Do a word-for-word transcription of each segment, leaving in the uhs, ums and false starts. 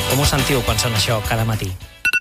Com ho sentiu quan sona això cada matí?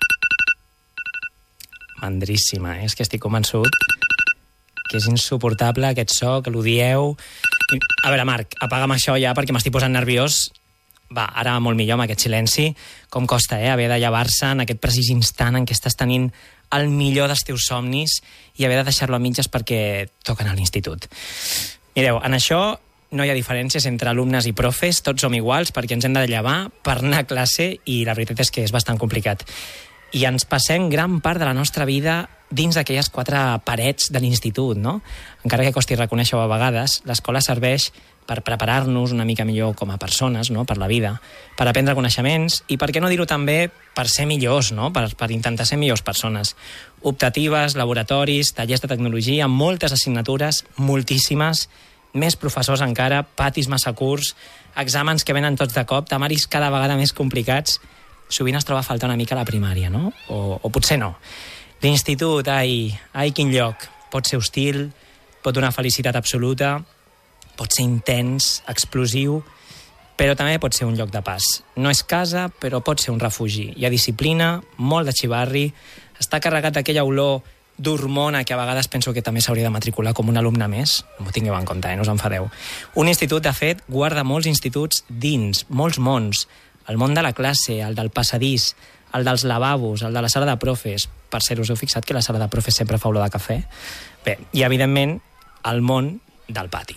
Mandríssima, eh? És que estic convençut que és insuportable aquest so, que l'odieu. A veure, Marc, apaga'm això ja perquè m'estic posant nerviós. Va, ara molt millor amb aquest silenci. Com costa, eh, haver de llevar-se en aquest precís instant en què estàs tenint el millor dels teus somnis i haver de deixar-lo a mitges perquè toquen a l'institut. Mireu, en això no hi ha diferències entre alumnes i profes, tots som iguals perquè ens hem de llevar per anar a classe i la veritat és que és bastant complicat. I ens passem gran part de la nostra vida dins d'aquelles quatre parets de l'institut, no? Encara que costi reconèixer-ho a vegades, l'escola serveix per preparar-nos una mica millor com a persones, no?, per la vida, per aprendre coneixements i, per què no dir-ho també, per ser millors, no?, per, per intentar ser millors persones. Optatives, laboratoris, tallers de tecnologia, moltes assignatures, moltíssimes, més professors encara, patis massa curts, exàmens que venen tots de cop, temaris cada vegada més complicats. Sovint es troba a faltar una mica la primària, no? O, o potser no. L'institut, ai, ai, quin lloc. Pot ser hostil, pot donar felicitat absoluta, pot ser intens, explosiu, però també pot ser un lloc de pas. No és casa, però pot ser un refugi. Hi ha disciplina, molt de xivarri, està carregat d'aquella olor d'hormona que a vegades penso que també s'hauria de matricular com un alumne més. No m'ho tingueu en compte, eh? No us enfadeu. Un institut, de fet, guarda molts instituts dins, molts mons. El món de la classe, el del passadís, el dels lavabos, el de la sala de profes. Per cert, us heu fixat que la sala de profes sempre fa olor de cafè? Bé, i evidentment el món del pati.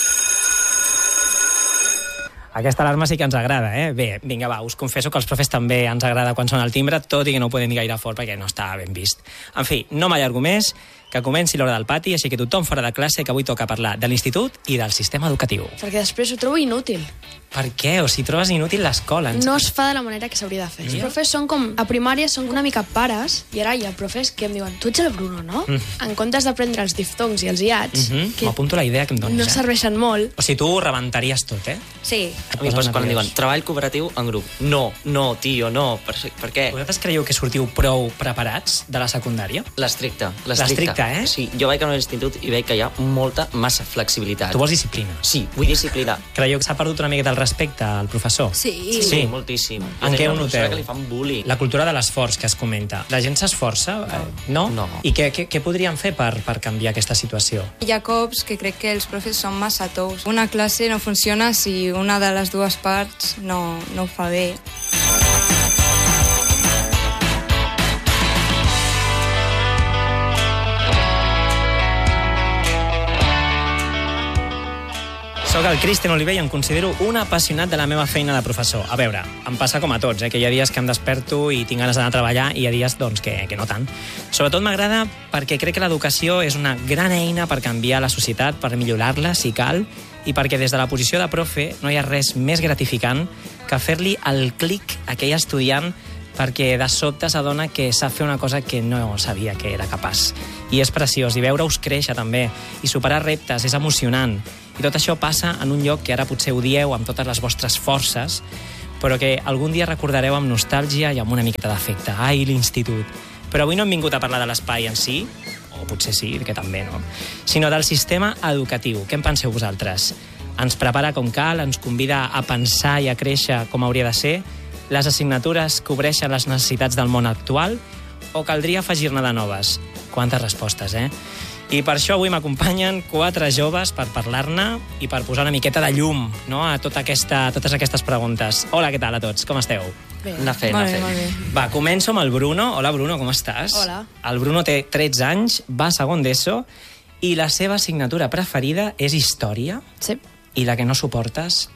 Aquesta alarma sí que ens agrada, eh? Bé, vinga, va, us confesso que als profes també ens agrada quan sona el timbre, tot i que no ho podem dir gaire fort perquè no està ben vist. En fi, no m'allargo més, que comenci l'hora del pati, així que tothom fora de classe, que avui toca parlar de l'institut i del sistema educatiu. Perquè després ho trobo inútil. Per què? O si trobes inútil l'escola. No es fa de la manera que s'hauria de fer. Els profes són com, a primària són una mica pares, i ara hi ha profes que em diuen, tu ets el Bruno, no? Mm. En comptes d'aprendre els diftongs i els iats, mm -hmm. que m'apunto la idea que em donis, no eh? serveixen molt. O sigui, tu ho rebentaries tot, eh? Sí. A mi, doncs, quan em diuen treball cooperatiu en grup, no, no, tio, no, per, per què? Vosaltres creieu que sortiu prou preparats de la secundària? L'estricte, l'estricte, eh? Sí, jo vaig a l'institut i veig que hi ha molta, massa flexibilitat. Tu vols disciplina? Sí, vull disciplina. Creieu que s'ha perdut una mica del respecte al professor? Sí, sí, sí, moltíssim. En què ho noteu? Que li fan bullying. La cultura de l'esforç que es comenta. La gent s'esforça? No. No? I què, què, què podríem fer per, per canviar aquesta situació? Hi ha cops que crec que els profes són massa tous. Una classe no funciona si una de les dues parts no, no ho fa bé. Soc el Cristian Oliver i em considero un apassionat de la meva feina de professor. A veure, em passa com a tots, eh, que hi ha dies que em desperto i tinc ganes d'anar a treballar i hi ha dies doncs, que, que no tant. Sobretot m'agrada perquè crec que l'educació és una gran eina per canviar la societat, per millorar-la, si cal, i perquè des de la posició de profe no hi ha res més gratificant que fer-li el clic a aquell estudiant perquè de sobte s'adona que sap fer una cosa que no sabia que era capaç. I és preciós, i veure-us créixer també, i superar reptes, és emocionant. I tot això passa en un lloc que ara potser odieu amb totes les vostres forces, però que algun dia recordareu amb nostàlgia i amb una miqueta d'afecte. Ai, l'institut. Però avui no hem vingut a parlar de l'espai en si, o potser sí, que també, no? Sinó del sistema educatiu. Què en penseu vosaltres? Ens prepara com cal, ens convida a pensar i a créixer com hauria de ser? Les assignatures cobreixen les necessitats del món actual o caldria afegir-ne de noves? Quantes respostes, eh? I per això avui m'acompanyen quatre joves per parlar-ne i per posar una miqueta de llum, no?, a tota aquesta, a totes aquestes preguntes. Hola, què tal a tots? Com esteu? Bé. Anar fent, anar fent. Va, començo amb el Bruno. Hola, Bruno, com estàs? Hola. El Bruno té tretze anys, va a segon d'ESO i la seva assignatura preferida és història. Sí. I la que no suportes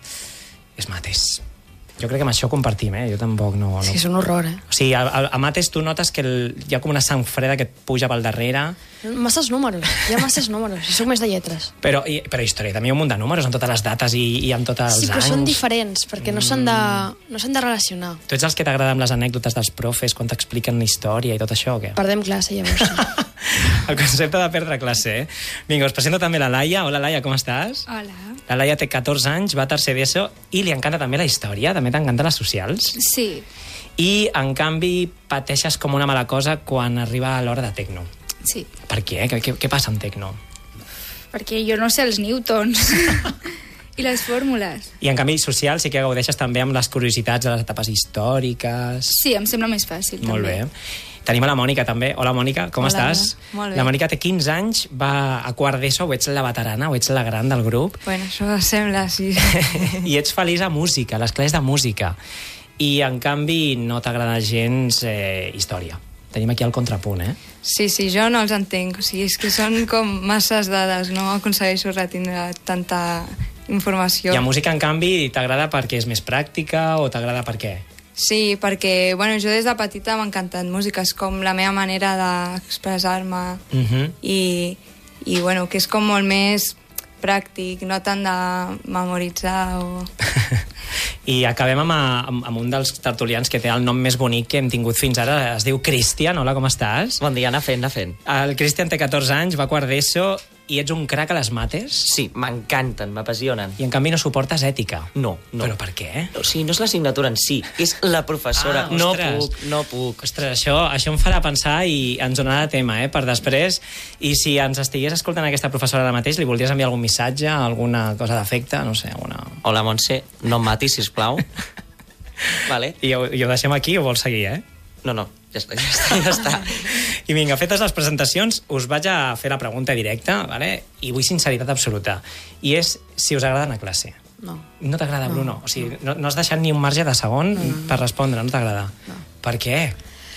és mates. Jo crec que amb això compartim, eh? Jo tampoc no... no... Sí, és un horror, eh? O sigui, a, a mates tu notes que el, hi ha com una sang freda que et puja pel darrere. Masses números, hi ha masses números. Jo soc més de lletres. Però, i, però història també hi ha un munt de números, amb totes les dates i, i amb tots els anys. Sí, però són diferents, perquè no s'han de, no s'han de relacionar. Tu ets els que t'agraden les anècdotes dels profes quan t'expliquen història i tot això, o què? Perdem classe, llavors. El concepte de perdre classe, eh? Vinga, us presento també la Laia. Hola, Laia, com estàs? Hola. La Laia té catorze anys, va a tercer d'ESO i li encanta també la història, també t'encanten les socials. Sí. I, en canvi, pateixes com una mala cosa quan arriba l'hora de tecno. Sí. Per què? Què, què passa amb tecno? Perquè jo no sé els newtons. I les fórmules. I en canvi social sí que gaudeixes també amb les curiositats de les etapes històriques. Sí, em sembla més fàcil. Molt també. bé. Tenim a la Mònica també. Hola Mònica, com Hola, estàs? molt bé. La Mònica té quinze anys, va a quart d'ESO, o ets la veterana o ets la gran del grup. Bueno, això sembla, sí. I ets feliç a música, a les classes de música. I en canvi no t'agrada gens eh, història. Tenim aquí el contrapunt, eh? Sí, sí, jo no els entenc. O sigui, és que són com masses dades, no aconsegueixo retindre tanta informació. I a música, en canvi, t'agrada perquè és més pràctica o t'agrada per què? Sí, perquè bueno, jo des de petita m'ha encantat música, és com la meva manera d'expressar-me Uh -huh. i, i bueno, que és com molt més pràctic, no tant de memoritzar o... I acabem amb, amb, amb un dels tertulians que té el nom més bonic que hem tingut fins ara. Es diu Cristian. Hola, com estàs? Bon dia, anar fent, anar fent. El Cristian té catorze anys, va a quart d'ESO i ets un crac a les mates? Sí, m'encanten, m'apassionen. I en canvi no suportes ètica? No, no. Però per què? O sigui, no és l'assignatura en si, és la professora. Ah, no ostres. puc, no puc. Ostres, això, això em farà pensar i ens donarà de tema, eh, per després. I si ens estigués escoltant aquesta professora ara mateix, li voldries enviar algun missatge, alguna cosa d'afecte, no sé, alguna... Hola, Montse, no em matis, sisplau. Vale. I ho, i ho deixem aquí o vols seguir, eh? No, no, ja està, ja està, ja està. I vinga, fetes les presentacions, us vaig a fer la pregunta directa, vale? I vull sinceritat absoluta. I és si us agrada anar a classe. No. No t'agrada, Bruno? O sigui, no, no has deixat ni un marge de segon no, no. per respondre, no t'agrada? No. Per què?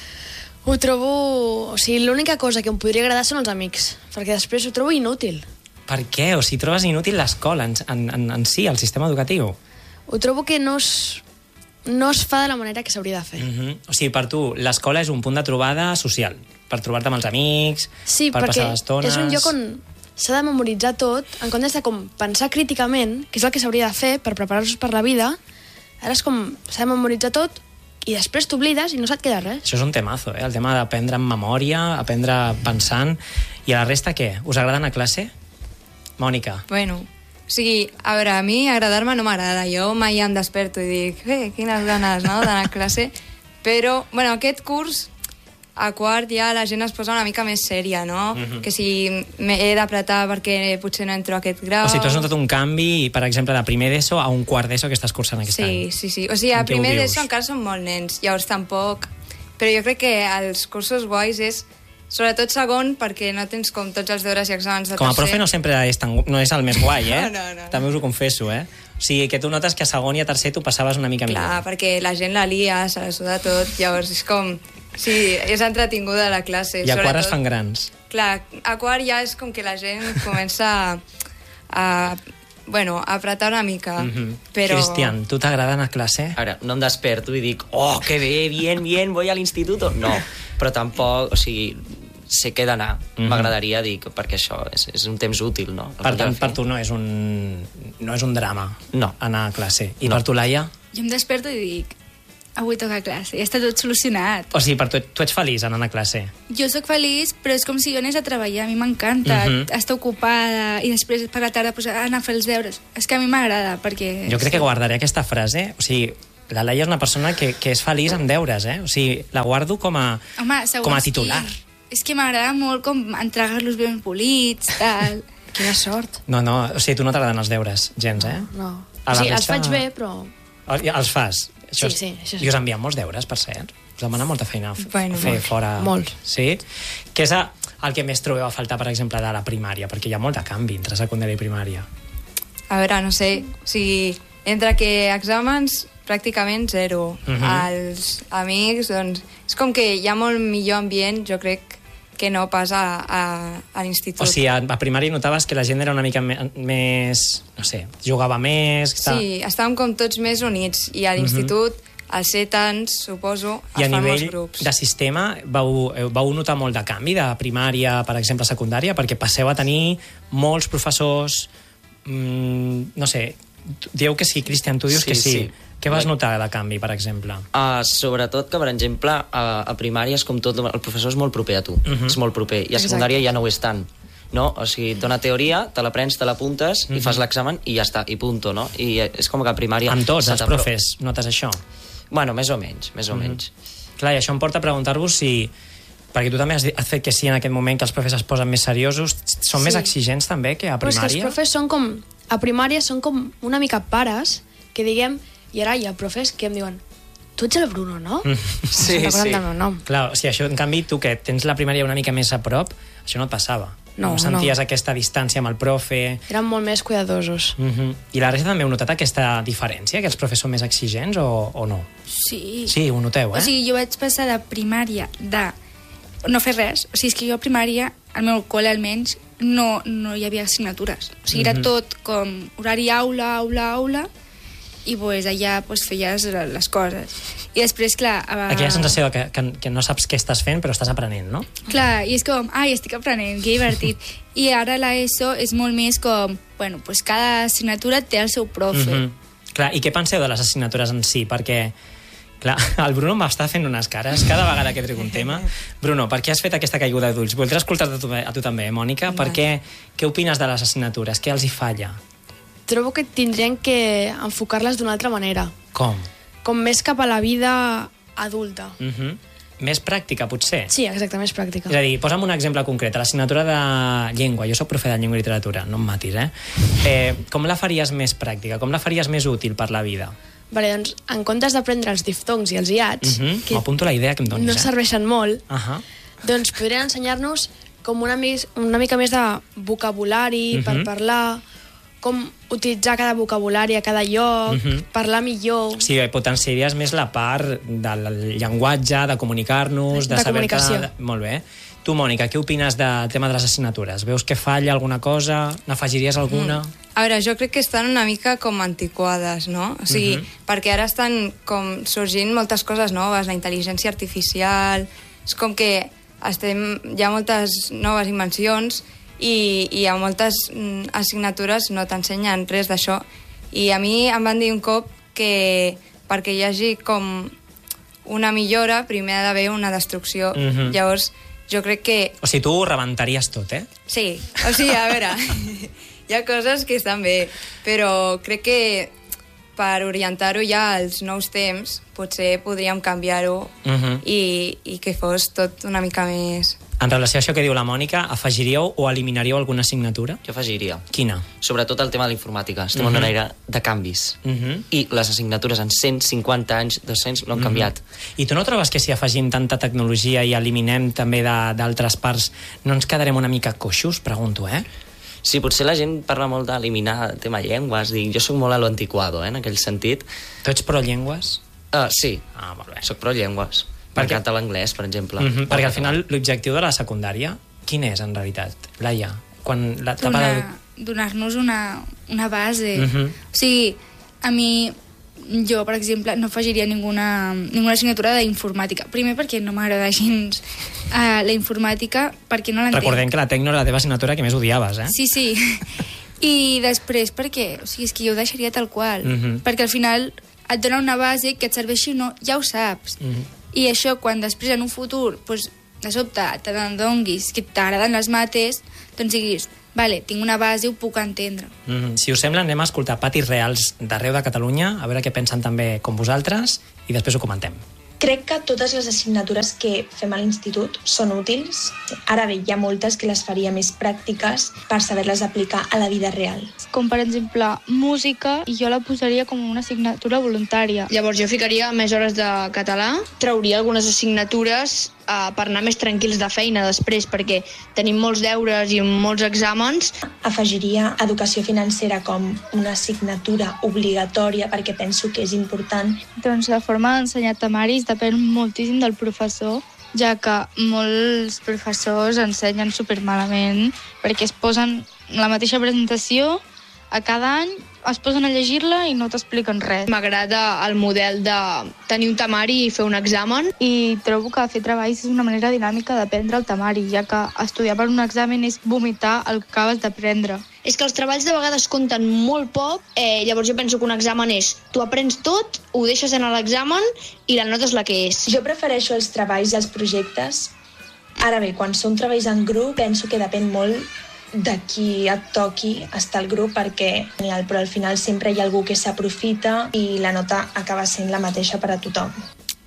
Ho trobo... O sigui, l'única cosa que em podria agradar són els amics, perquè després ho trobo inútil. Per què? O sigui, trobes inútil l'escola en, en, en, en si, el sistema educatiu? Ho trobo que no es, no es fa de la manera que s'hauria de fer. Mm -hmm. O sigui, per tu, l'escola és un punt de trobada social, per trobar-te amb els amics, Sí, per passar perquè estones... és un lloc on s'ha de memoritzar tot, en comptes de com pensar críticament, que és el que s'hauria de fer per preparar-nos per la vida, ara és com s'ha de memoritzar tot i després t'oblides i no se't queda res. Això és un temazo, eh? El tema d'aprendre en memòria, aprendre pensant... I a la resta, què? Us agrada anar a classe? Mònica. Bueno, o sigui, a veure, a mi agradar-me no m'agrada. Jo mai em desperto i dic, eh, quines ganes, no?, d'anar a classe. Però, bueno, aquest curs, a quart ja la gent es posa una mica més sèria, no? Mhm. Que si m'he d'apretar perquè potser no entro a aquest grau... O sigui, tu has notat un canvi, per exemple, de primer d'ESO a un quart d'ESO que estàs cursant aquest sí, any. Sí, sí, o sigui, a En què ho primer vius? d'ESO encara són molt nens, llavors tampoc... Però jo crec que els cursos guais és sobretot segon, perquè no tens com tots els deures i exàmens de Com a tercer. profe no sempre és, tan, no és el més guai, eh? No, no, no. També us ho confesso, eh? O sigui, que tu notes que a segon i a tercer tu passaves una mica Clar, millor. perquè la gent la lia, se la suda tot, llavors és com... Sí, és entretinguda la classe. I a quart sobretot. es fan grans. Clar, a quart ja és com que la gent comença a, a bueno, a apretar una mica, Mm -hmm. però... Cristian, tu t'agrada anar a classe? A veure, no em desperto i dic, oh, que bé, bien, bien, voy al instituto. No, però tampoc, o sigui, sé que he d'anar. Mhm. M'agradaria dir, perquè això és, és un temps útil, no? El Per que tant, he de per fer. tu no és un, no és un drama No. anar a classe. I No. per tu, Laia? Jo em desperto i dic, avui toca classe, ja està tot solucionat. O sigui, per tu, tu ets feliç anant a classe? Jo sóc feliç, però és com si jo anés a treballar, a mi m'encanta Mhm. estar ocupada i després per la tarda pues, anar a fer els deures. És que a mi m'agrada, perquè... Jo crec que guardaré aquesta frase. O sigui, la Laia és una persona que, que és feliç amb deures, eh? O sigui, la guardo com a, Home, segons com a titular. qui. És que m'agrada molt com entregar-los ben polits, tal. Quina sort. No, no, o sigui, tu no t'agraden els deures, gens, eh? No. A O la sigui, els resta- faig bé, però... El- Els fas? Això Sí, és- sí, això sí. I us envien molts deures, per cert? Us demanen molta feina a f- Bueno, fer molts. fora... Molts. Sí? Què és a- el que més trobeu a faltar, per exemple, de la primària? Perquè hi ha molt de canvi entre secundària i primària. A veure, no sé, o sigui, entre que exàmens pràcticament zero. Mhm. Els amics, doncs, és com que hi ha molt millor ambient, jo crec, que no pas a, a, a l'institut. O sigui, a, a primària notaves que la gent era una mica me, més... No sé, jugava més... Està... Sí, estàvem com tots més units, i a l'institut, al ser tants, suposo, I a es fan molts nivell grups. de sistema vau, eh, vau notar molt de canvi de primària, per exemple, a secundària, perquè passeu a tenir molts professors... Mmm, no sé, dieu que sí, Cristian, tu dius Sí, que sí. sí. Què vas Like- notar de canvi, per exemple? Uh, sobretot que, per exemple, a, a primària és com tot, el professor és molt proper a tu, Mhm. és molt proper, i a Exacte. secundària ja no ho és tant. No? O sigui, dona teoria, te l'aprens, te l'apuntes, Mhm. i fas l'examen i ja està, i punto, no? I és com que a primària... Amb tots se els t'apro- profes notes això? Bueno, més o menys, més o Mhm. menys. Clar, i això em porta a preguntar-vos si Perquè tu també has, has fet que sí en aquest moment que els profes es posen més seriosos. Són Sí. més exigents també que a Però és que els primària? profes són com... A primària són com una mica pares, que diguem... I ara hi ha profes que em diuen tu ets el Bruno, no? Sí, Se'n recorden sí. del meu nom. Clar, o sigui, això, en canvi, tu que tens la primària una mica més a prop, això no et passava. No, no senties no. aquesta distància amb el profe... Eren molt més cuidadosos. Uh -huh. I la resta també heu notat aquesta diferència, que els profes són més exigents o, o no? Sí. Sí, ho noteu, eh? O sigui, jo vaig passar de primària de no fer res. O sigui, és que jo a primària, al meu col·le almenys, no, no hi havia assignatures. O sigui, era Mhm. tot com horari aula, aula, aula, i pues, allà pues, feies les coses. I després, clar... Uh, Aquella sensació de que, que, que no saps què estàs fent però estàs aprenent, no? Clar, i és com, ai, estic aprenent, que divertit. I ara l'ESO és molt més com, bueno, pues cada assignatura té el seu profe. Mm -hmm. Clar, i què penseu de les assignatures en si? Perquè, clar, el Bruno m'està fent unes cares cada vegada que trec un tema. Bruno, per què has fet aquesta caiguda d'ulls? Voldré escoltar-te a tu, a tu també, eh, Mònica? Per què, què opines de les assignatures? Què els hi falla? Trobo que tindrien que enfocar-les d'una altra manera. Com? Com més cap a la vida adulta. Mm -hmm. Més pràctica, potser? Sí, exacte, més pràctica. És a dir, posa'm un exemple concret. L'assignatura de llengua, jo sóc profe de llengua i literatura, no em matis, eh? eh? Com la faries més pràctica? Com la faries més útil per la vida? Vale, doncs, en comptes d'aprendre els diftongs i els iats, Mm -hmm. que M'apunto la idea que em donis, no eh? serveixen molt, Uh -huh. doncs podrien ensenyar-nos com una, més, una mica més de vocabulari Mhm. per parlar, com utilitzar cada vocabulari a cada lloc, Mhm. parlar millor... Sí, potenciaries més la part del llenguatge, de comunicar-nos, de, De saber... comunicació. Molt bé. Tu, Mònica, què opines del tema de les assignatures? Veus que falla alguna cosa? N'afegiries alguna? Mm. A veure, jo crec que estan una mica com antiquades, no? O sigui, Mhm. perquè ara estan com sorgint moltes coses noves, la intel·ligència artificial... És com que estem, hi ha moltes noves invencions i, i a moltes mm, assignatures no t'ensenyen res d'això. I a mi em van dir un cop que perquè hi hagi com una millora, primer ha d'haver una destrucció. Mhm. Llavors, jo crec que O sigui, tu ho rebentaries tot, eh? sí, o sigui, a veure, hi ha coses que estan bé, però crec que per orientar-ho ja als nous temps potser podríem canviar-ho Mhm. i, i que fos tot una mica més... En relació a això que diu la Mònica, afegiríeu o eliminaríeu alguna assignatura? Jo afegiria. Quina? Sobretot el tema de la informàtica. Estem en Mhm. una era de canvis. Mhm. I les assignatures en cent cinquanta anys, dos-cents, no han canviat. I tu no trobes que si afegim tanta tecnologia i eliminem també de- d'altres parts no ens quedarem una mica coixos? Pregunto, eh? Sí, potser la gent parla molt d'eliminar el tema llengües. Dic, jo sóc molt a lo antiquado, eh, en aquell sentit. Tu ets pro llengües? Uh, sí, Ah, molt bé. soc pro llengües. Per què? M'encanta l'anglès, per exemple. Mhm, perquè al final l'objectiu de la secundària quin és en realitat, Laia? Quan l'etapa de... Donar- Donar-nos una, una base. Mhm. O sigui, a mi, jo, per exemple, no afegiria ninguna, ninguna assignatura d'informàtica. Primer perquè no m'agrada gens uh, la informàtica, perquè no l'entenc. Recordem que la Tecno era la teva assignatura que més odiaves, eh? Sí, sí. I després perquè, o sigui, és que jo ho deixaria tal qual. Mhm. Perquè al final et dona una base que et serveixi o no, ja ho saps. Mhm. I això, quan després en un futur, doncs, de sobte te n'adonguis que t'agraden les mates, doncs diguis, vale, tinc una base, ho puc entendre. Mhm. Si us sembla, anem a escoltar patis reals d'arreu de Catalunya, a veure què pensen també com vosaltres, i després ho comentem. Crec que totes les assignatures que fem a l'institut són útils. Ara bé, hi ha moltes que les faria més pràctiques per saber-les aplicar a la vida real. Com per exemple música, i jo la posaria com una assignatura voluntària. Llavors jo ficaria més hores de català, trauria algunes assignatures eh, per anar més tranquils de feina després, perquè tenim molts deures i molts exàmens. Afegiria educació financera com una assignatura obligatòria perquè penso que és important. Doncs la forma d'ensenyar temaris depèn moltíssim del professor, ja que molts professors ensenyen supermalament perquè es posen la mateixa presentació a cada any, es posen a llegir-la i no t'expliquen res. M'agrada el model de tenir un temari i fer un examen. I trobo que fer treballs és una manera dinàmica d'aprendre el temari, ja que estudiar per un examen és vomitar el que acabes d'aprendre. És que els treballs de vegades compten molt poc, eh, llavors jo penso que un examen és tu aprens tot, ho deixes en l'examen i la nota és la que és. Jo prefereixo els treballs i els projectes. Ara bé, quan són treballs en grup, penso que depèn molt de qui et toqui estar al grup, perquè genial, però al final sempre hi ha algú que s'aprofita i la nota acaba sent la mateixa per a tothom.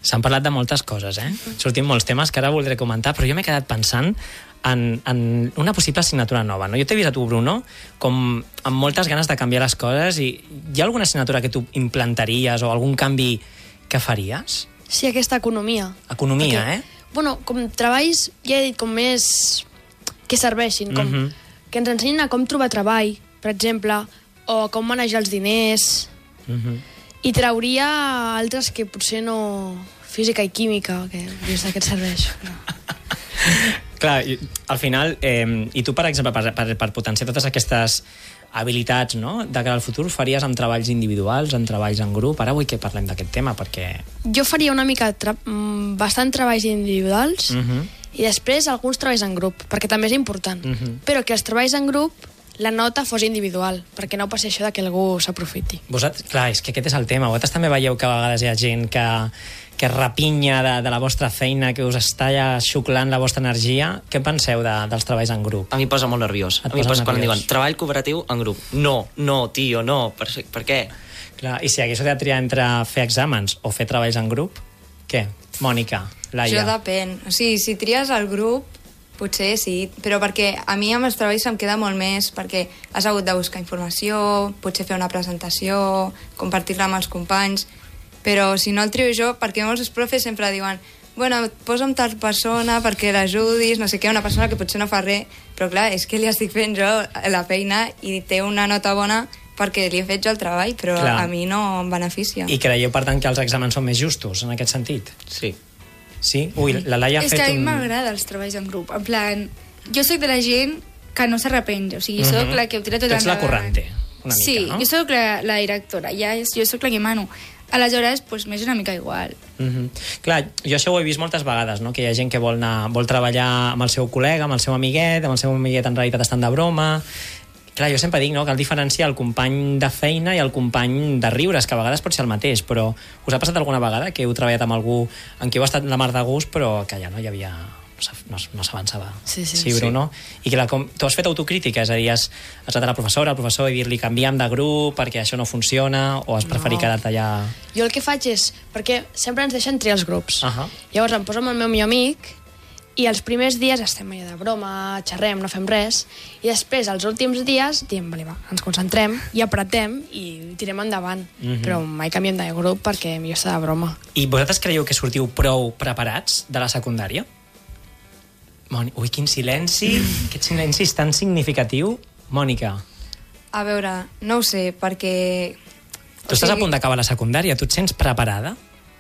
S'han parlat de moltes coses, eh? Sortim molts temes que ara voldré comentar, però jo m'he quedat pensant en, en una possible assignatura nova, no? Jo t'he vist a tu, Bruno, com amb moltes ganes de canviar les coses, i hi ha alguna assignatura que tu implantaries o algun canvi que faries? Sí, aquesta economia. Economia, Perquè, eh? Bueno, com treballs, ja he dit, com més que serveixin, com Mhm. que ens ensenyin a com trobar treball, per exemple, o com manejar els diners, Mhm. i trauria altres que potser no... Física i química, que des d'aquest serveix. No. Clar, i, al final, eh, i tu, per exemple, per, per, per potenciar totes aquestes habilitats, no?, de cara al futur, faries amb treballs individuals, amb treballs en grup? Ara vull que parlem d'aquest tema, perquè... Jo faria una mica tra mm, bastant treballs individuals Uh -huh. i després alguns treballs en grup, perquè també és important. Uh -huh. Però que els treballs en grup, la nota fos individual, perquè no passi això de que algú s'aprofiti. Vosaltres, clar, és que aquest és el tema. Vosaltres també veieu que a vegades hi ha gent que, que rapinya de, de la vostra feina, que us està ja xuclant la vostra energia. Què penseu de, dels treballs en grup? A mi em posa molt nerviós. Et A mi em posa posa quan em nerviós. diuen treball cooperatiu en grup. No, no, tio, no. Per, per què? Clar, i si haguéssiu de triar entre fer exàmens o fer treballs en grup, què? Mònica, Laia. Jo depèn. O sigui, si tries el grup, potser sí, però perquè a mi amb els treballs em queda molt més, perquè has hagut de buscar informació, potser fer una presentació, compartir-la amb els companys, però si no el trio jo, perquè molts els profes sempre diuen bueno, posa'm tal persona perquè l'ajudis, no sé què, una persona que potser no fa res, però clar, és que li estic fent jo la feina i té una nota bona perquè li he fet jo el treball, però Clar. a mi no em beneficia. I creieu, per tant, que els exàmens són més justos, en aquest sentit? Sí. Sí? Ui, la Laia ha És fet que a mi un... m'agrada els treballs en grup. En plan, jo soc de la gent que no s'arrepenja. O sigui, soc Mhm. la que ho tira tot Tu ets la endavant. corrente, una mica, sí, no? jo soc la, la directora, ja, és- jo soc la que mano. Aleshores, pues, m'és una mica igual. Mm-hmm. Clar, jo això ho he vist moltes vegades, no? Que hi ha gent que vol, anar, vol treballar amb el seu col·lega, amb el seu amiguet, amb el seu amiguet en realitat estan de broma... Clar, jo sempre dic, no?, cal diferenciar el company de feina i el company de riures, que a vegades pot ser el mateix, però us ha passat alguna vegada que heu treballat amb algú en qui heu estat la mar de gust, però que ja no hi havia... no, no s'avançava. Sí, sí. Sí, Bruno? I que la, com, tu has fet autocrítica, és a dir, has, has anat a la professora, al professor, i dir-li canvia'm de grup perquè això no funciona, o has preferit No. quedar-te allà... Jo el que faig és... Perquè sempre ens deixen triar els grups. Ahà. Llavors em poso amb el meu millor amic i els primers dies estem allà de broma, xerrem, no fem res, i després, els últims dies, diem, vale, va, ens concentrem i apretem i tirem endavant. Mhm. Però mai canviem de grup perquè millor està de broma. I vosaltres creieu que sortiu prou preparats de la secundària? Moni... Ui, quin silenci, aquest silenci és tan significatiu. Mònica, A veure, no ho sé, perquè... tu estàs a punt d'acabar la secundària, tu et sents preparada?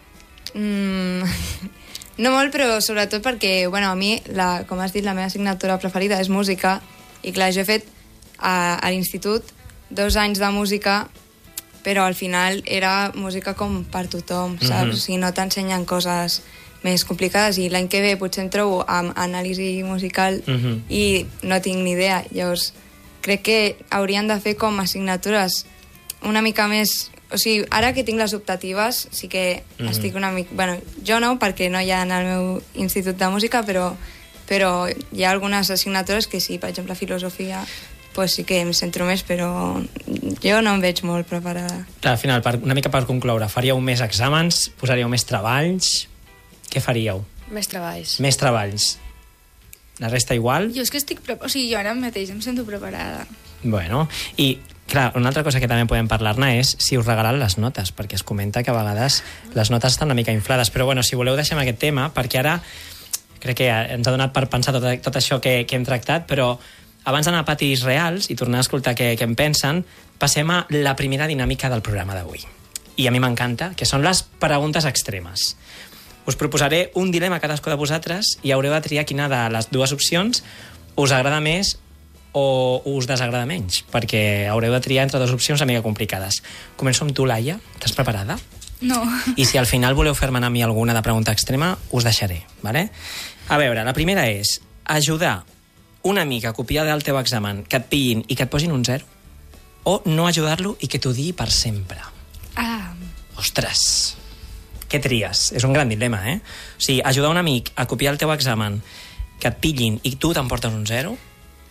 Mm, no molt, però sobretot perquè, bueno, a mi, la, com has dit, la meva assignatura preferida és música, i clar, jo he fet a, a l'institut dos anys de música, però al final era música com per tothom, saps? Mhm. O sigui, no t'ensenyen coses més complicades, i l'any que ve potser em trobo amb anàlisi musical Mhm. i no tinc ni idea. Llavors, crec que haurien de fer com assignatures una mica més... O sigui, ara que tinc les optatives, sí que Mhm. estic una mica... Bueno, jo no, perquè no hi ha en el meu institut de música, però, però hi ha algunes assignatures que sí, per exemple, filosofia, pues sí que em centro més, però jo no em veig molt preparada. Clar, al final, per, una mica per concloure, faríeu més exàmens, posaríeu més treballs... Què faríeu? Més treballs. Més treballs. La resta igual? Jo és que estic... Pre... O sigui, jo ara mateix em sento preparada. Bueno, i clar, una altra cosa que també podem parlar-ne és si us regalen les notes, perquè es comenta que a vegades les notes estan una mica inflades, però bueno, si voleu deixem aquest tema, perquè ara crec que ens ha donat per pensar tot, tot això que, que hem tractat, però abans d'anar a patis reals i tornar a escoltar què, què en pensen, passem a la primera dinàmica del programa d'avui. I a mi m'encanta, que són les preguntes extremes. Us proposaré un dilema a cadascú de vosaltres i haureu de triar quina de les dues opcions us agrada més o us desagrada menys, perquè haureu de triar entre dues opcions una mica complicades. Començo amb tu, Laia. Estàs preparada? No. I si al final voleu fer-me a mi alguna de pregunta extrema, us deixaré, vale? A veure, la primera és ajudar un amic a copiar del teu examen, que et pillin i que et posin un zero, o no ajudar-lo i que t'ho digui per sempre. Ah, Ostres, què tries? És un gran dilema, eh? O sigui, ajudar un amic a copiar el teu examen, que et pillin i tu t'emportes un zero,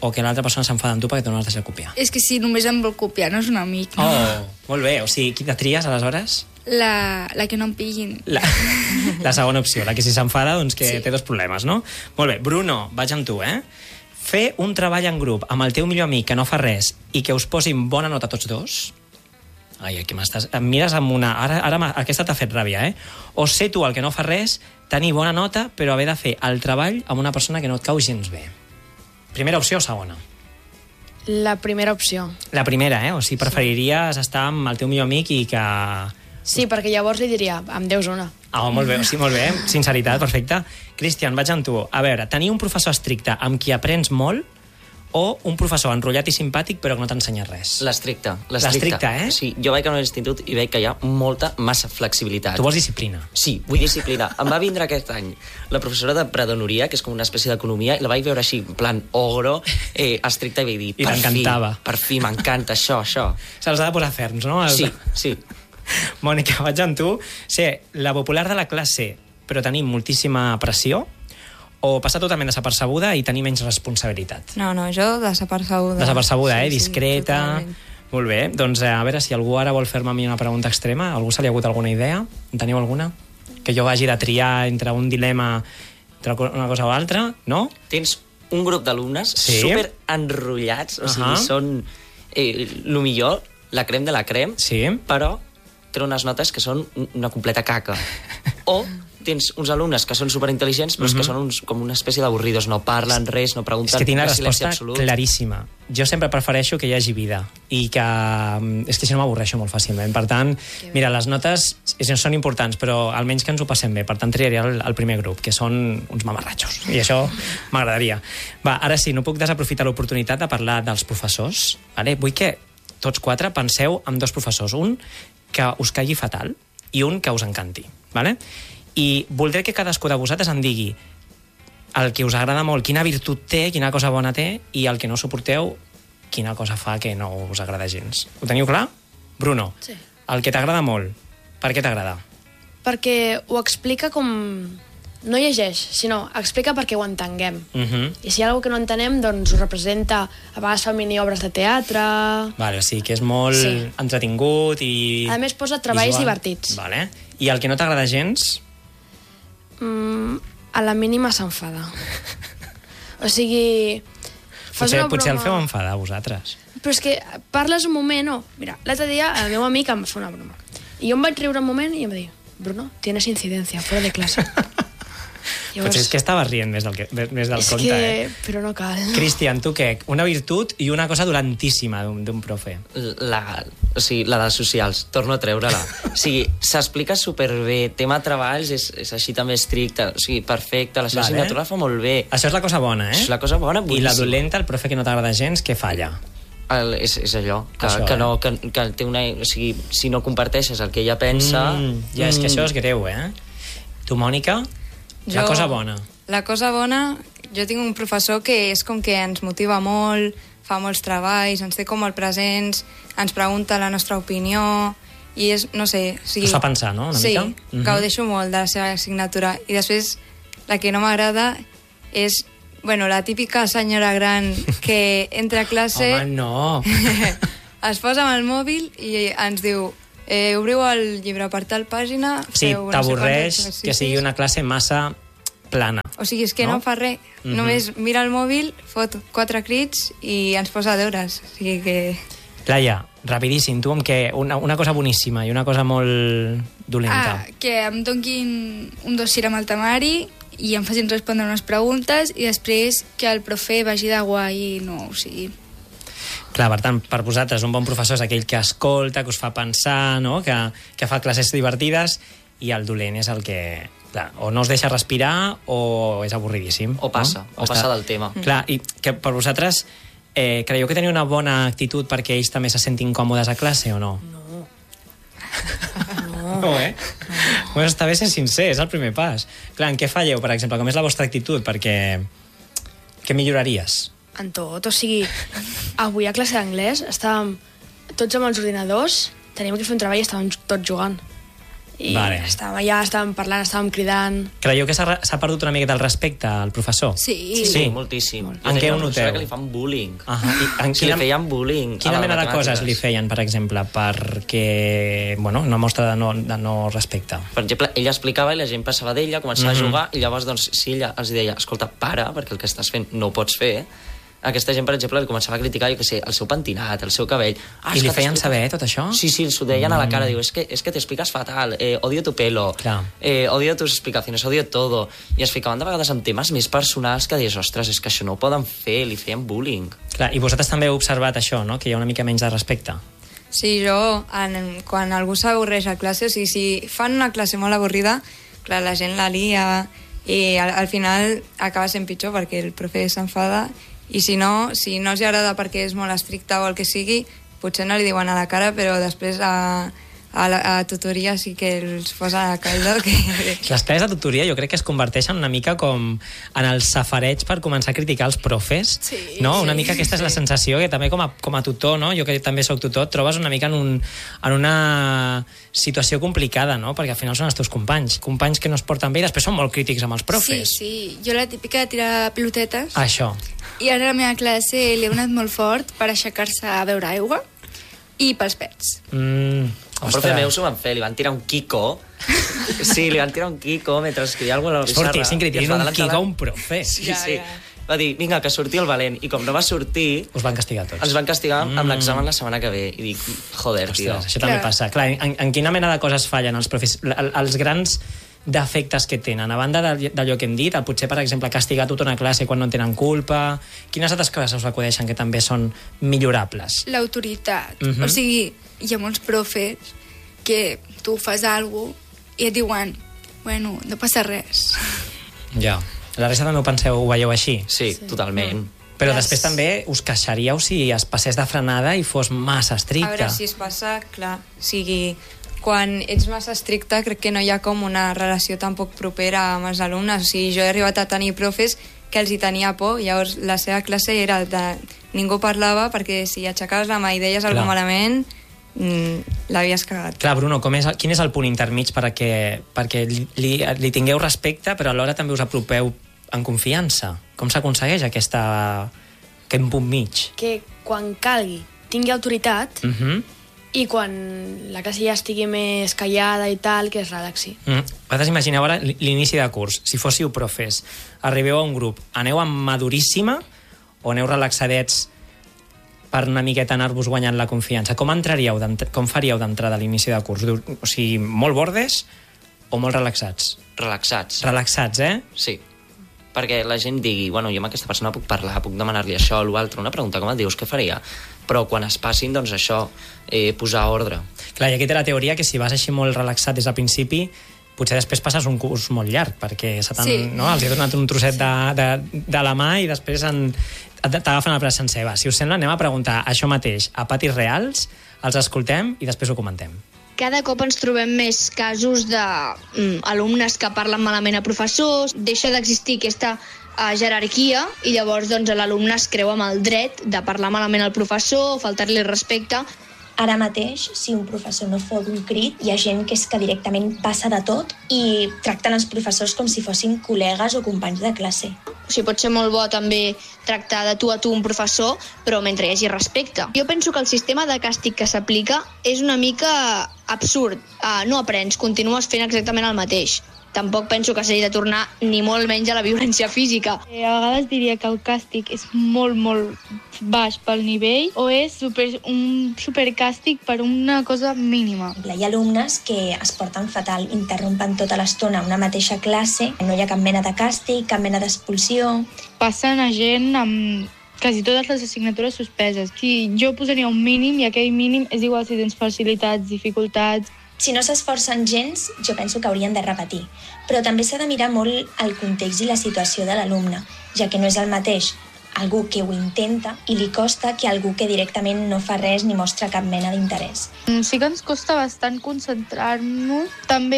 o que l'altra persona s'enfada amb tu perquè tu no l'has deixat copiar? És que si només em vol copiar, no és un amic. No? Oh, molt bé. O sigui, quina tries, aleshores? La, la que no em pillin. La, la segona opció, la que si s'enfada, doncs que Sí. té dos problemes, no? Molt bé, Bruno, vaig amb tu, eh? Fer un treball en grup amb el teu millor amic que no fa res i que us posin bona nota tots dos... Ai, aquí m'estàs... Em mires amb una... Ara, ara m'ha- aquesta t'ha fet ràbia, eh? O ser tu el que no fa res, tenir bona nota, però haver de fer el treball amb una persona que no et cau gens bé. Primera opció o segona? La primera opció. La primera, eh? O sigui, preferiries estar amb el teu millor amic i que... Sí, perquè llavors li diria, em deus una. Ah, molt bé, sí, molt bé. Sinceritat, perfecte. Cristian, vaig amb tu. A veure, tenir un professor estricte amb qui aprens molt o un professor enrotllat i simpàtic però que no t'ensenya res? L'estricte. L'estricte, eh? Sí, jo vaig anar a l'institut i veig que hi ha molta, massa flexibilitat. Tu vols disciplina? Sí, vull disciplina. Em va vindre aquest any la professora de predonoria, que és com una espècie d'economia, i la vaig veure així, en plan ogro, eh, estricta, i vaig dir, I per fi, t'encantava. per fi, m'encanta això, això. Se'ls ha de posar ferms, no? Els- Sí, sí. Mònica, vaig amb tu. Ser la popular de la classe però tenir moltíssima pressió o passar totalment desapercebuda i tenir menys responsabilitat? No, no, jo desapercebuda. Desapercebuda, eh? Sí, sí, Discreta... totalment. Molt bé, doncs eh, a veure si algú ara vol fer-me a mi una pregunta extrema. Algú se li ha hagut alguna idea? En teniu alguna? Que jo hagi de triar entre un dilema, entre una cosa o l'altra, no? Tens un grup d'alumnes Sí. super enrotllats, o sigui, Ahà. són eh, lo millor, la crem de la crem, Sí. però tenen unes notes que són una completa caca. O tens uns alumnes que són superintel·ligents, però és que són uns, com una espècie d'avorridos, no parlen res, no És pregunten, que tinc la res, silenci resposta absolut. claríssima. Jo sempre prefereixo que hi hagi vida i que... És que si no m'avorreixo molt fàcilment. Per tant, mira, les notes és- són importants, però almenys que ens ho passem bé. Per tant, triaria el, el primer grup, que són uns mamarratxos. I això m'agradaria. Va, ara sí, no puc desaprofitar l'oportunitat de parlar dels professors. Vale? Vull que tots quatre penseu en dos professors. Un que us caigui fatal i un que us encanti. Vale? I voldré que cadascú de vosaltres em digui el que us agrada molt, quina virtut té, quina cosa bona té, i el que no suporteu, quina cosa fa que no us agrada gens. Ho teniu clar? Bruno, Sí. el que t'agrada molt, per què t'agrada? Perquè ho explica com... No llegeix, sinó explica perquè ho entenguem. Uh -huh. I si hi ha alguna que no entenem, doncs ho representa. A vegades fa mini-obres de teatre... Vale, o sigui que és molt Sí. entretingut i... A més, posa treballs visual. divertits. Vale. I el que no t'agrada gens? Mm, a la mínima s'enfada. O sigui... Fas Potser, una potser el broma- feu enfadar a vosaltres. Però és que parles un moment, no. Mira, l'altre dia el meu amic em fa una broma. I jo em vaig riure un moment i em va dir, Bruno, tienes incidencia, fuera de clase. Potser és que estaves rient més del, que, més del és compte, que... eh? Però no cal. Cristian, tu què? Una virtut i una cosa dolentíssima d'un d'un profe. La, o sigui, la de socials, torno a treure-la. O sigui, s'explica superbé, tema treballs és, és així també estricte, o sigui, perfecte, la seva Vale. assignatura fa molt bé. Això és la cosa bona, eh? És la cosa bona, I la boníssima. dolenta, el profe que no t'agrada gens, què falla? El, és, és allò, que, Això, que, eh? no, que, que té una... O sigui, si no comparteixes el que ella pensa... Mm, ja, és que això és greu, eh? Tu, Mònica, la Jo- cosa bona. La cosa bona, jo tinc un professor que és com que ens motiva molt, fa molts treballs, ens té com molt presents, ens pregunta la nostra opinió, i és, no sé... O sigui, Us fa pensar, no?, una sí, mica? Sí, Mhm. gaudeixo molt de la seva assignatura. I després, la que no m'agrada és, bueno, la típica senyora gran que entra a classe... Home, no! es posa amb el mòbil i ens diu eh, obriu el llibre per tal pàgina... Sí, feu no sé t'avorreix quants que exercicis. sigui una classe massa plana. O sigui, és que No? no, no fa res. Mhm. Només mira el mòbil, fot quatre crits i ens posa deures. O sigui que... Laia, rapidíssim, tu amb què? Una, una cosa boníssima i una cosa molt dolenta. Ah, que em donguin un dossier amb el temari i em facin respondre unes preguntes i després que el profe vagi de guai, no, o sigui... Clar, per tant, per vosaltres un bon professor és aquell que escolta, que us fa pensar, no? que, que fa classes divertides, i el dolent és el que... Clar, o no us deixa respirar o és avorridíssim. O passa, no? o passa del tema. Clar, i que per vosaltres eh, creieu que teniu una bona actitud perquè ells també se sentin còmodes a classe o no? No. No, no eh? No. Bueno, està bé ser sincer, és el primer pas. Clar, en què falleu, per exemple? Com és la vostra actitud? Perquè... Què milloraries? En tot, o sigui, avui a classe d'anglès estàvem tots amb els ordinadors, teníem que fer un treball i estàvem tots jugant. I Vale. estàvem allà, estàvem parlant, estàvem cridant... Creieu que s'ha s'ha perdut una miqueta el respecte al professor? Sí. Sí, sí, moltíssim. En què ho noteu? Que li fan bullying. Uh -huh. I en Si quina, li feien bullying. quina a les mena de matemàtiques. coses li feien, per exemple, perquè, bueno, una mostra de no, de no respecte? Per exemple, ella explicava i la gent passava d'ella, començava Mhm. a jugar, i llavors, doncs, si ella els deia, escolta, para, perquè el que estàs fent no ho pots fer, aquesta gent, per exemple, li començava a criticar, jo què sé, el seu pentinat, el seu cabell... Ah, I és li que feien t'expliques- saber tot això? Sí, sí, s'ho deien a la cara, Mm. diu, es que, es que te explicas fatal, eh, odio tu pelo, Clar. eh, odio tus explicaciones, odio todo, i es ficaven de vegades en temes més personals que dius, ostres, és que això no ho poden fer, li feien bullying. Clar, i vosaltres també heu observat això, no?, que hi ha una mica menys de respecte. Sí, jo, en, quan algú s'avorreix a classe, o sigui, si fan una classe molt avorrida, clar, la gent la lia i al, al final acaba sent pitjor perquè el profe s'enfada i si no, si no els agrada perquè és molt estricte o el que sigui, potser no li diuen a la cara, però després a, a, la, a tutoria sí que els posa a caldo. Que... Les classes de tutoria jo crec que es converteixen una mica com en el safareig per començar a criticar els profes, Sí, no? sí, Una mica aquesta és la sensació que també com a, com a tutor, no? Jo que també sóc tutor, et trobes una mica en, un, en una situació complicada, no? Perquè al final són els teus companys, companys que no es porten bé i després són molt crítics amb els profes. Sí, sí. Jo la típica de tirar pilotetes. Això. I ara a la meva classe li he donat molt fort per aixecar-se a beure aigua i pels pets. Mm, El profe meu s'ho van fer, li van tirar un Kiko. Sí, li van tirar un Kiko mentre escrivia alguna cosa a la És pissarra. fortíssim que li i es tirin va un adelantar quico a la- un profe. Sí, Ja, sí. ja. Va dir, vinga, que surti el valent. I com no va sortir, Us van castigar tots. ens van castigar Mm. amb l'examen la setmana que ve. I dic, joder, tio. Ostres, això també Clar. passa. Clar, en, en quina mena de coses fallen els profes? El- Els grans defectes que tenen, a banda de- d'allò que hem dit, el potser, per exemple, castigar tota una classe quan no en tenen culpa, quines altres coses us acudeixen que també són millorables? L'autoritat. Mhm. O sigui, hi ha molts profes que tu fas alguna cosa i et diuen, bueno, no passa res. Ja. La resta també ho penseu, ho veieu així? Sí, totalment. Però Les- després també us queixaríeu si es passés de frenada i fos massa A estricte. veure, si es passa, clar, o sigui, quan ets massa estricte crec que no hi ha com una relació tampoc propera amb els alumnes. O sigui, jo he arribat a tenir profes que els hi tenia por, llavors la seva classe era de... Ningú parlava perquè si aixecaves la mà i deies Clar. alguna malament, mm, l'havies cagat. Clar, Bruno, com és, quin és el punt intermig perquè, perquè li, li, li tingueu respecte però alhora també us apropeu en confiança? Com s'aconsegueix aquesta, aquest punt mig? Que quan calgui tingui autoritat Uh -huh. i quan la classe ja estigui més callada i tal, que es relaxi. Mm. Vosaltres imagineu ara l'inici de curs. Si fóssiu profes, arribeu a un grup, aneu amb maduríssima o aneu relaxadets per una miqueta anar-vos guanyant la confiança? Com entraríeu, com faríeu d'entrada a l'inici de curs? O sigui, molt bordes o molt relaxats? Relaxats. Relaxats, eh? Sí. Perquè la gent digui, bueno, jo amb aquesta persona puc parlar, puc demanar-li això o l'altre, una pregunta, com et dius, què faria? Però quan es passin, doncs això, eh, posar ordre. Clar, i aquí té la teoria que si vas així molt relaxat des del principi, potser després passes un curs molt llarg, perquè se t'han, Sí. no? els he donat un trosset de, de, de la mà i després en, t'agafen el braç sencer. Va, si us sembla, anem a preguntar això mateix a patis reals, els escoltem i després ho comentem. Cada cop ens trobem més casos d'alumnes que parlen malament a professors, deixa d'existir aquesta uh, jerarquia i llavors doncs, l'alumne es creu amb el dret de parlar malament al professor, faltar-li respecte. Ara mateix, si un professor no fot un crit, hi ha gent que és que directament passa de tot i tracten els professors com si fossin col·legues o companys de classe. O sigui, pot ser molt bo també tractar de tu a tu un professor, però mentre hi hagi respecte. Jo penso que el sistema de càstig que s'aplica és una mica absurd. Uh, no aprens, continues fent exactament el mateix. Tampoc penso que s'hagi de tornar ni molt menys a la violència física. Eh, a vegades diria que el càstig és molt, molt baix pel nivell o és super, un supercàstig per una cosa mínima. Hi ha alumnes que es porten fatal, interrompen tota l'estona una mateixa classe, no hi ha cap mena de càstig, cap mena d'expulsió. Passen a gent amb quasi totes les assignatures suspeses. Si jo posaria un mínim i aquell mínim és igual si tens facilitats, dificultats. Si no s'esforcen gens, jo penso que haurien de repetir. Però també s'ha de mirar molt el context i la situació de l'alumne, ja que no és el mateix algú que ho intenta i li costa que algú que directament no fa res ni mostra cap mena d'interès. Sí que ens costa bastant concentrar-nos. També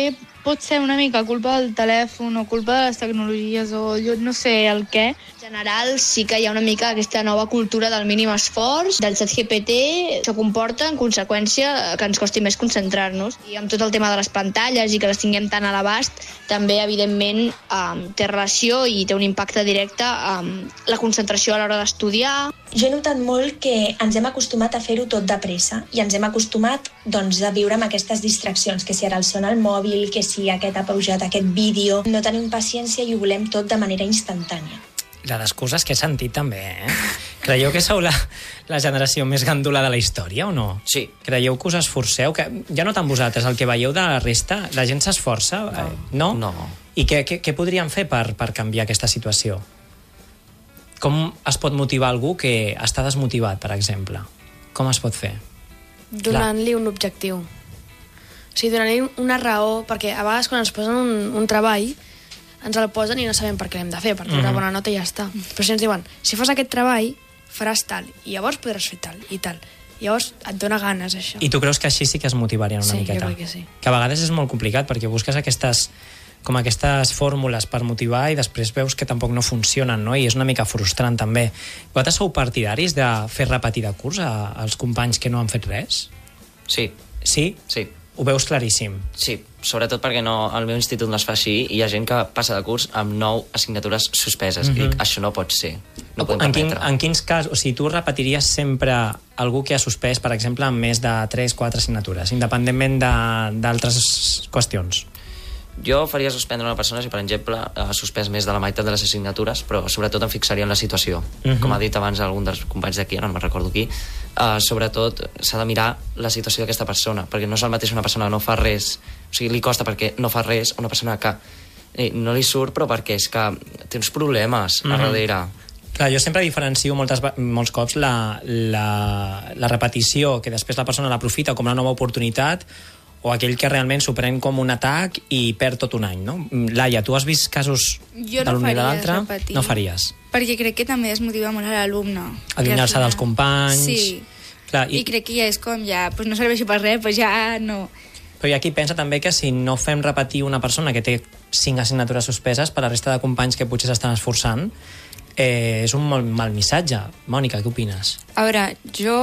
pot ser una mica culpa del telèfon o culpa de les tecnologies o jo no sé el què. En general sí que hi ha una mica aquesta nova cultura del mínim esforç, del chat G P T, això comporta en conseqüència que ens costi més concentrar-nos. I amb tot el tema de les pantalles i que les tinguem tan a l'abast, també evidentment eh, té relació i té un impacte directe amb la concentració a l'hora d'estudiar. Jo he notat molt que ens hem acostumat a fer-ho tot de pressa i ens hem acostumat doncs, a viure amb aquestes distraccions, que si ara el sona el mòbil, que si aquest ha pujat aquest vídeo. No tenim paciència i ho volem tot de manera instantània. La d'excuses que he sentit també, eh? Creieu que sou la, la generació més gandula de la història o no? Sí. Creieu que us esforceu? Que, ja no tant vosaltres, el que veieu de la resta, la gent s'esforça? No. Eh, no? No. I què, què, què podríem fer per, per canviar aquesta situació? Com es pot motivar algú que està desmotivat, per exemple? Com es pot fer? Donant-li un objectiu. O sigui, donant-li una raó, perquè a vegades quan ens posen un, un treball ens el posen i no sabem per què l'hem de fer, per treure mm-hmm. bona nota i ja està. Però si ens diuen, si fas aquest treball, faràs tal, i llavors podràs fer tal, i tal. Llavors et dona ganes, això. I tu creus que així sí que es motivarien una sí, miqueta? Sí, jo crec que sí. Que a vegades és molt complicat, perquè busques aquestes, com aquestes fórmules per motivar i després veus que tampoc no funcionen, no? I és una mica frustrant, també. Vosaltres sou partidaris de fer repetir de curs a, als companys que no han fet res? Sí. Sí? Sí. Ho veus claríssim? Sí, sobretot perquè no, al meu institut no es fa així i hi ha gent que passa de curs amb nou assignatures suspeses. Mm-hmm. I dic, això no pot ser. No ho podem en, quin, permetre. en quins casos? O sigui, tu repetiries sempre algú que ha suspès, per exemple, amb més de tres quatre assignatures, independentment d'altres qüestions? Jo faria suspendre una persona si, per exemple, ha suspès més de la meitat de les assignatures, però sobretot em fixaria en la situació. Uh-huh. Com ha dit abans algun dels companys d'aquí, no me'n recordo qui, uh, sobretot s'ha de mirar la situació d'aquesta persona, perquè no és el mateix una persona que no fa res, o sigui, li costa perquè no fa res, una persona que eh, no li surt, però perquè és que té uns problemes uh-huh. a darrere. Clar, jo sempre diferencio moltes, molts cops la, la, la repetició, que després la persona l'aprofita com una nova oportunitat, o aquell que realment s'ho pren com un atac i perd tot un any, no? Laia, tu has vist casos jo de l'un i de l'altre? Repetir, no faries. Perquè crec que també desmotiva molt a l'alumne. Allunyar-se dels companys... Sí, clar, i... i crec que ja és com ja, pues no serveixi per res, pues ja no... Però aquí pensa també que si no fem repetir una persona que té cinc assignatures suspeses per la resta de companys que potser s'estan esforçant, eh, és un molt mal missatge. Mònica, què opines? A veure, jo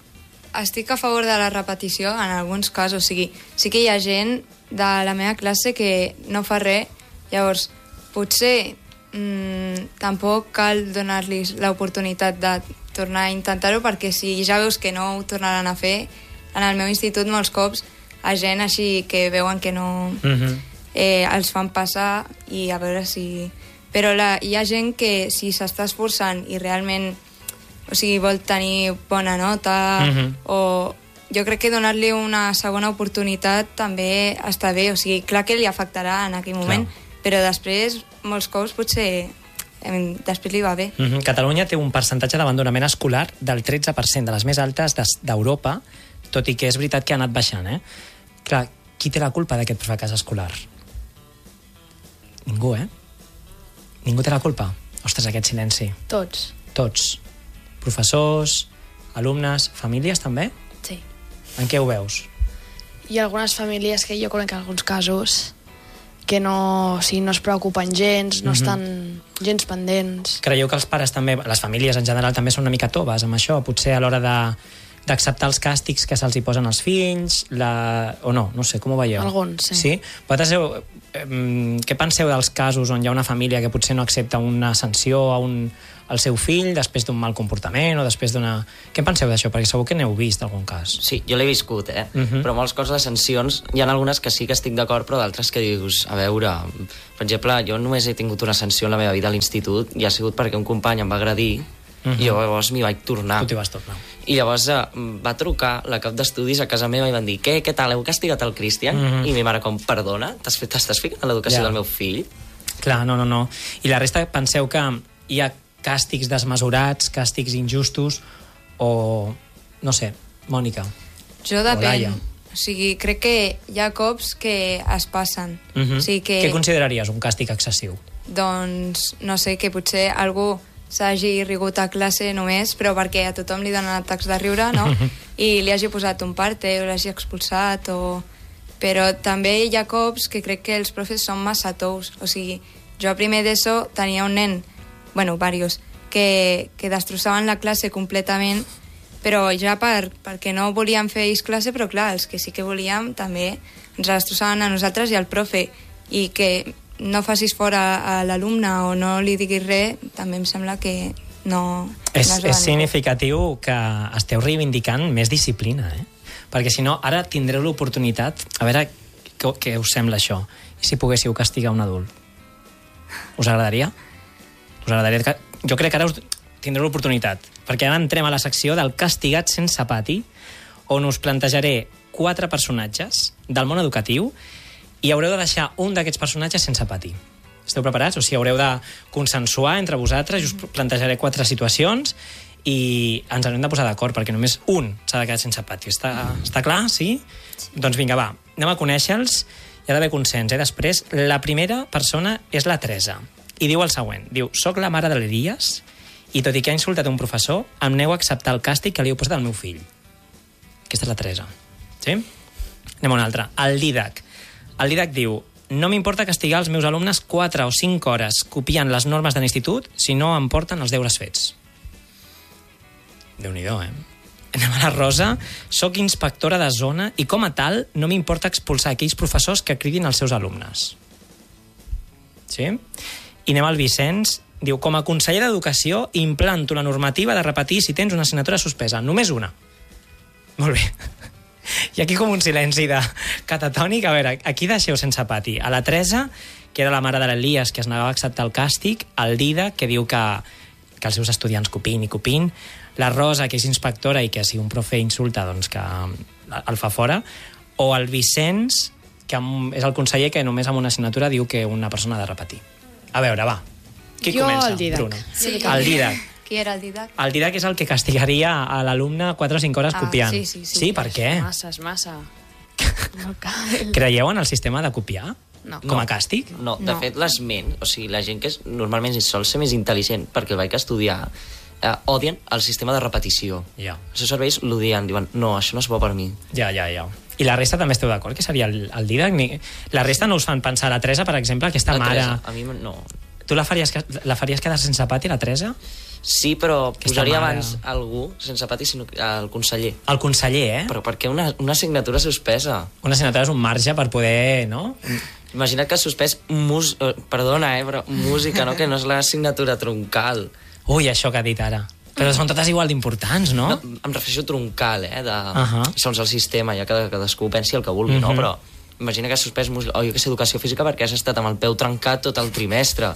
estic a favor de la repetició en alguns casos, o sigui, sí que hi ha gent de la meva classe que no fa res, llavors potser mmm, tampoc cal donar-los l'oportunitat de tornar a intentar-ho, perquè si ja veus que no ho tornaran a fer, en el meu institut molts cops a gent així que veuen que no mm-hmm. eh, els fan passar i a veure si... Però la, hi ha gent que si s'està esforçant i realment o sigui, vol tenir bona nota mm-hmm. o jo crec que donar-li una segona oportunitat també està bé, o sigui, clar que li afectarà en aquell moment, clar. Però després molts cops potser eh, després li va bé. Mm-hmm. Catalunya té un percentatge d'abandonament escolar del tretze per cent, de les més altes d'Europa, tot i que és veritat que ha anat baixant, eh? Clar, qui té la culpa d'aquest fracàs escolar? Ningú, eh? Ningú té la culpa? Ostres, aquest silenci. Tots. Tots. Professors, alumnes, famílies també? Sí. En què ho veus? Hi ha algunes famílies que jo conec en alguns casos que no, o sigui, no es preocupen gens, no mm-hmm. estan gens pendents. Creieu que els pares també, les famílies en general també són una mica toves amb això? Potser a l'hora de d'acceptar els càstigs que se'ls hi posen als fills, la... o no, no sé, com ho veieu? Alguns, sí. Sí? Vosaltres heu, eh, què penseu dels casos on hi ha una família que potser no accepta una sanció a un, al seu fill després d'un mal comportament o després d'una... Què penseu d'això? Perquè segur que n'heu vist algun cas. Sí, jo l'he viscut, eh? Uh-huh. Però molts cops les sancions, hi ha algunes que sí que estic d'acord, però d'altres que dius, a veure, per exemple, jo només he tingut una sanció en la meva vida a l'institut i ha sigut perquè un company em va agredir uh-huh. i llavors m'hi vaig tornar. Tu t'hi vas tornar. I llavors eh, va trucar la cap d'estudis a casa meva i van dir, què, què tal, heu castigat el Cristian? Uh-huh. I mi mare com, perdona, t'estàs ficant en l'educació ja. del meu fill? Clar, no, no, no. I la resta penseu que hi ha càstigs desmesurats, càstigs injustos o, no sé, Mònica. Jo depèn. O sigui, crec que hi ha cops que es passen. Uh-huh. O sigui que... Què consideraries un càstig excessiu? Doncs, no sé, que potser algú s'hagi rigut a classe només, però perquè a tothom li donen atacs de riure, no? I li hagi posat un parte o l'hagi expulsat o... però també hi ha cops que crec que els profes són massa tous. O sigui, jo a primer d'ESO tenia un nen, bueno, varios, que, que destrossaven la classe completament, però ja per, perquè no volíem fer ells classe, però clar, els que sí que volíem també ens destrossaven a nosaltres i al profe, i que no facis fora a l'alumne o no li diguis res, també em sembla que no... És, no és significatiu que esteu reivindicant més disciplina, eh? Perquè si no, ara tindreu l'oportunitat, a veure què, què us sembla això, i si poguéssiu castigar un adult. Us agradaria? Us agradaria? Jo crec que ara us tindreu l'oportunitat, perquè ara entrem a la secció del castigat sense pati, on us plantejaré quatre personatges del món educatiu i haureu de deixar un d'aquests personatges sense pati. Esteu preparats? O sigui, haureu de consensuar entre vosaltres i us plantejaré quatre situacions i ens haurem de posar d'acord, perquè només un s'ha de quedar sense pati. Està, està clar? Sí? sí? Doncs vinga, va, anem a conèixer-los i ha d'haver consens. Eh? Després, la primera persona és la Teresa i diu el següent. Diu, soc la mare de l'Elias i tot i que ha insultat un professor, em nego a acceptar el càstig que li heu posat al meu fill. Aquesta és la Teresa. Sí? Anem a una altra. El Didac. El Didac diu, no m'importa castigar els meus alumnes quatre o cinc hores copiant les normes de l'institut si no em porten els deures fets. Déu-n'hi-do, eh? Anem a la Rosa. Soc inspectora de zona i com a tal no m'importa expulsar aquells professors que cridin els seus alumnes. Sí? I anem al Vicenç. Diu, com a conseller d'Educació implanto la normativa de repetir si tens una assignatura suspesa. Només una. Molt bé. I aquí com un silenci de catatònic. A veure, aquí deixeu sense pati a la Teresa, que era la mare de l'Elias, que es negava a acceptar el càstig, el Dida, que diu que, que els seus estudiants copin i copin, la Rosa, que és inspectora i que si un profe insulta, doncs que el fa fora, o el Vicenç, que és el conseller que només amb una assignatura diu que una persona ha de repetir. A veure, va, qui jo comença? El Didac. Bruno. Sí. El Didac. Qui era el Didac? El Didac és el que castigaria a l'alumne quatre o cinc hores Ah, copiant. sí, sí, sí. Sí, per què? Massa, és massa. No cal. Creieu en el sistema de copiar? No. Com a càstig? No, de No. fet, l'esment, o sigui, la gent que és, normalment sol ser més intel·ligent, perquè el vaig estudiar, eh, odien el sistema de repetició. Ja. Els seus serveis l'odien, diuen, no, això no és bo per mi. Ja, ja, ja. I la resta també esteu d'acord que seria el, el Didac? Ni... La resta no us fan pensar. La Teresa, per exemple, aquesta La mare... Teresa, a mi no. Tu la faries, la faries quedar sense pati, la Teresa? Sí, però Aquesta posaria mare. abans algú, sense pati, sinó el conseller. El conseller, eh? Però per què una, una assignatura suspesa? Una assignatura és un marge per poder, no? Imagina't que has suspès mus... eh, perdona, eh, però música, no? Que no és l'assignatura troncal. Ui, això que ha dit ara. Però són totes igual d'importants, no? No, em refereixo a troncal, eh? De, Ahà. segons el sistema, ja que cadascú pensi el que vulgui, no? Mhm. Però imagina que has suspès música, o jo que sé, educació física perquè has estat amb el peu trencat tot el trimestre.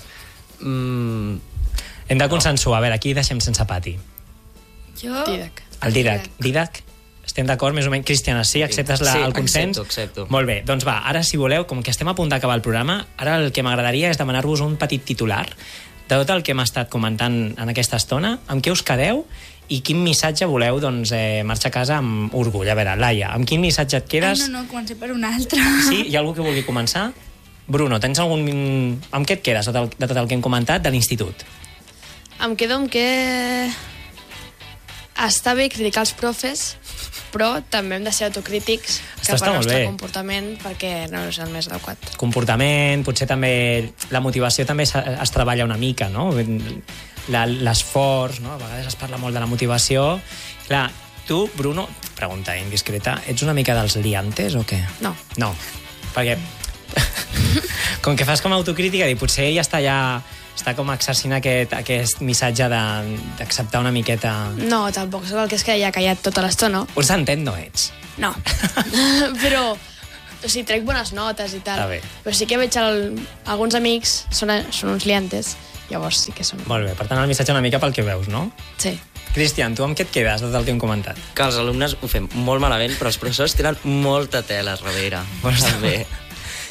Mm, Hem de consensuar. A veure, aquí deixem sense pati. Jo... Didac. El Didac. Didac? Estem d'acord, més o menys? Cristiana, sí? Acceptes la, Sí, el consens? accepto, accepto. Molt bé, doncs va, ara si voleu, com que estem a punt d'acabar el programa, ara el que m'agradaria és demanar-vos un petit titular de tot el que hem estat comentant en aquesta estona, amb què us quedeu i quin missatge voleu doncs, eh, marxar a casa amb orgull. A veure, Laia, amb quin missatge et Ai, quedes? no, no, comencem per un altre. Sí? Hi ha algú que vulgui començar? Bruno, tens algun... Amb què et quedes de tot el, de tot el que hem comentat de l'institut? Em quedo amb que està bé criticar els profes, però també hem de ser autocrítics Això cap està al molt nostre bé. comportament perquè no és el més adequat. Comportament, potser també la motivació també es, es treballa una mica, no? La- L'esforç, no? A vegades es parla molt de la motivació. Clar, tu, Bruno, pregunta indiscreta, ets una mica dels liantes o què? No. No, perquè com que fas com a autocrítica i potser ella està ja està com exercint aquest, aquest missatge de- d'acceptar una miqueta... No, tampoc sóc el que es queda ja callat tota l'estona. Un sentent no ets. No. Però, o sigui, trec bones notes i tal. Està bé. Però sí que veig el, alguns amics, són, són uns liantes, llavors sí que són... Molt bé, per tant el missatge una mica pel que veus, no? Sí. Cristian, tu amb què et quedes de tot el que hem comentat? Que els alumnes ho fem molt malament, però els professors tenen molta tela a darrere. Doncs- També.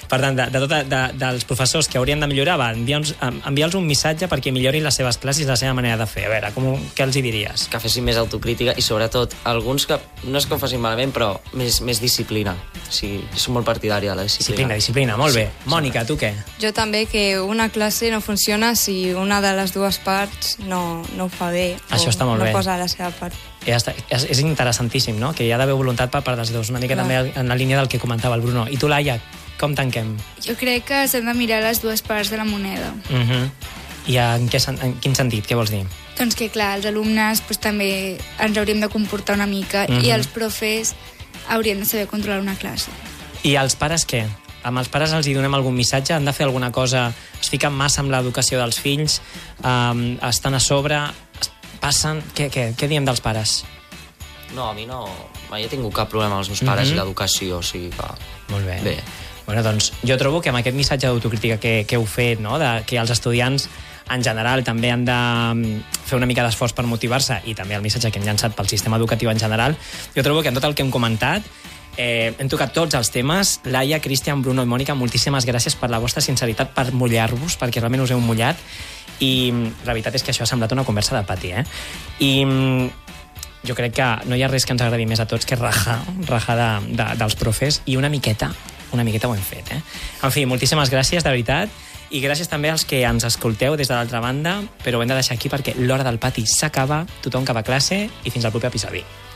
Per tant, de, de, de, de, dels professors que haurien de millorar, va, enviar-los enviar un missatge perquè millorin les seves classes i la seva manera de fer. A veure, com, què els hi diries? Que fessin més autocrítica i, sobretot, alguns que no és que ho facin malament, però més, més disciplina. O sigui, som molt partidari de la disciplina. Disciplina, disciplina, molt bé. Sí, Mònica, tu què? Jo també, que una classe no funciona si una de les dues parts no, no ho fa bé. Això està molt no bé. No posa la seva part. Ja està, és, és interessantíssim, no? Que hi ha d'haver voluntat per part dels dos, una mica Clar. també en la línia del que comentava el Bruno. I tu, Laia, com tanquem? Jo crec que s'han de mirar les dues parts de la moneda. Uh -huh. I en, què, en quin sentit? Què vols dir? Doncs que, clar, els alumnes pues, també ens hauríem de comportar una mica uh -huh. i els profes haurien de saber controlar una classe. I els pares què? Amb els pares els hi donem algun missatge? Han de fer alguna cosa? Es fiquen massa amb l'educació dels fills? Um, estan a sobre? Passen? Què, què, què diem dels pares? No, a mi no... Mai he tingut cap problema amb els meus pares Mhm. i l'educació, o sigui que... Molt bé. Bé. Bueno, doncs jo trobo que amb aquest missatge d'autocrítica que, que heu fet, no? De, que els estudiants en general també han de fer una mica d'esforç per motivar-se, i també el missatge que hem llançat pel sistema educatiu en general, jo trobo que en tot el que hem comentat eh, hem tocat tots els temes. Laia, Cristian, Bruno i Mònica, moltíssimes gràcies per la vostra sinceritat, per mullar-vos, perquè realment us heu mullat, i la veritat és que això ha semblat una conversa de pati, eh? I jo crec que no hi ha res que ens agradi més a tots que rajar, rajar de, de, dels profes, i una miqueta, una miqueta ho hem fet, eh? En fi, moltíssimes gràcies, de veritat, i gràcies també als que ens escolteu des de l'altra banda, però ho hem de deixar aquí perquè l'hora del pati s'acaba, tothom cap a classe, i fins al proper episodi.